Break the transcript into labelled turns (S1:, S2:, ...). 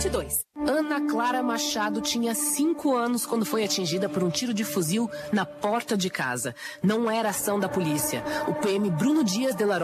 S1: 22. Ana Clara Machado tinha 5 anos quando foi atingida por um tiro de fuzil na porta de casa. Não era ação da polícia. O PM Bruno Dias de La